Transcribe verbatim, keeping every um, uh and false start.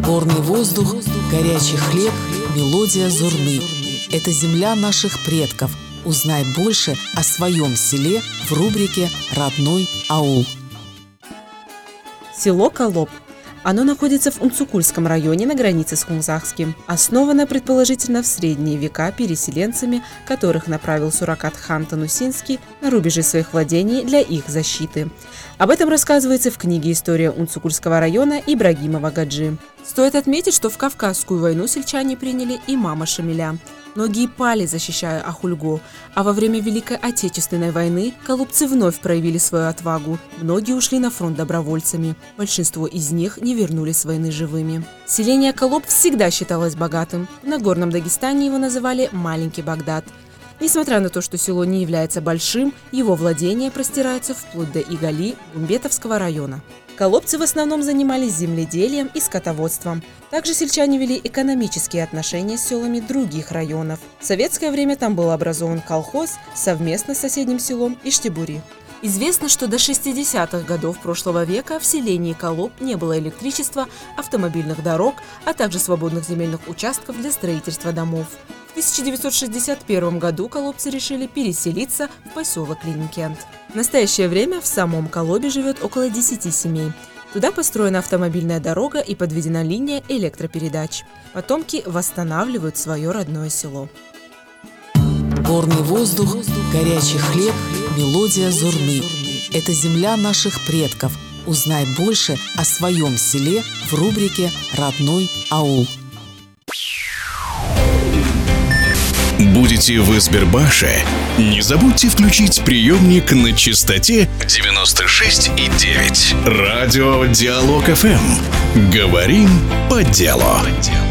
Горный воздух, горячий хлеб, мелодия зурны. Это земля наших предков. Узнай больше о своем селе в рубрике «Родной аул». Село Колоб. Оно находится в Унцукульском районе на границе с Хунзахским. Основано, предположительно, в средние века переселенцами, которых направил Суракат хан Танусинский на рубежи своих владений для их защиты. Об этом рассказывается в книге «История Унцукульского района» Ибрагимова Гаджи. Стоит отметить, что в Кавказскую войну сельчане приняли имама Шамиля. Многие пали, защищая Ахульго, а во время Великой Отечественной войны колобцы вновь проявили свою отвагу. Многие ушли на фронт добровольцами. Большинство из них не вернулись с войны живыми. Селение Колоб всегда считалось богатым. В Нагорном Дагестане его называли «Маленький Багдад». Несмотря на то, что село не является большим, его владение простирается вплоть до Игали Гумбетовского района. Колобцы в основном занимались земледелием и скотоводством. Также сельчане вели экономические отношения с селами других районов. В советское время там был образован колхоз совместно с соседним селом Иштибури. Известно, что до шестидесятых годов прошлого века в селении Колоб не было электричества, автомобильных дорог, а также свободных земельных участков для строительства домов. В тысяча девятьсот шестьдесят первом году колобцы решили переселиться в поселок Ленинкент. В настоящее время в самом Колобе живет около десяти семей. Туда построена автомобильная дорога и подведена линия электропередач. Потомки восстанавливают свое родное село. Горный воздух, горячий хлеб, мелодия зурны. Это земля наших предков. Узнай больше о своем селе в рубрике «Родной аул». Будете в Избербаше? Не забудьте включить приемник на частоте девяносто шесть и девять. Радио Диалог эф эм. Говорим по делу.